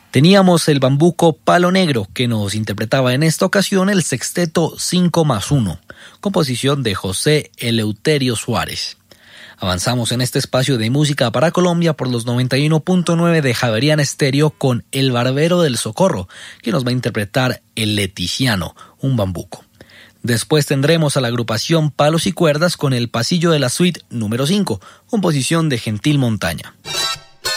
Teníamos el bambuco Palo Negro, que nos interpretaba en esta ocasión el sexteto 5+1, composición de José Eleuterio Suárez. Avanzamos en este espacio de música para Colombia por los 91.9 de Javeriana Estéreo con El Barbero del Socorro, que nos va a interpretar El Leticiano, un bambuco. Después tendremos a la agrupación Palos y Cuerdas con El Pasillo de la Suite número 5, composición de Gentil Montaña.